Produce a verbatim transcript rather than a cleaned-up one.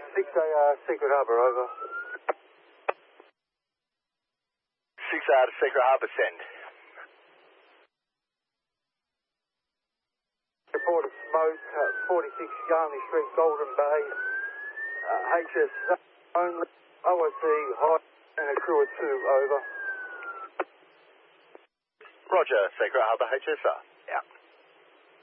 six A R, Secret Harbour, over. six A R to Secret Harbour, send. Report of smoke, uh, forty-six Garney Street, Golden Bay. Uh, H S only, O S C, high, and a crew of two, over. Roger, Secret Harbour, H S R.